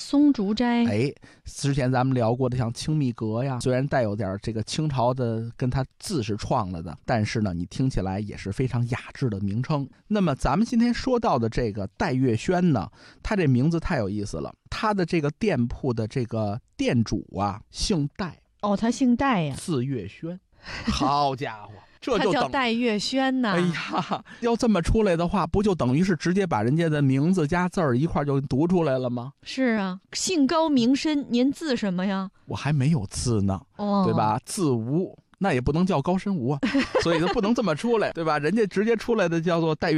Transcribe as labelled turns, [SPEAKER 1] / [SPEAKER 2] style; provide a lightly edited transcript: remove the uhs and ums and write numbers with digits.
[SPEAKER 1] 松竹斋。
[SPEAKER 2] 之前咱们聊过的像清密阁呀，虽然带有点这个清朝的跟它字是创了的，但是呢你听起来也是非常雅致的名称。那么咱们今天说到的这个戴月轩呢，它这名字太有意思了，它的这个店铺的这个店主啊姓戴。
[SPEAKER 1] 他姓戴呀，
[SPEAKER 2] 字月轩。好家伙，这就
[SPEAKER 1] 他叫戴月轩呐。
[SPEAKER 2] 哎呀，要这么出来的话，不就等于是直接把人家的名字加字儿一块就读出来了吗？
[SPEAKER 1] 是啊，姓高名深，您字什么呀？
[SPEAKER 2] 我还没有字呢，对吧？字无，那也不能叫高深无啊，所以就不能这么出来，对吧？人家直接出来的叫做戴月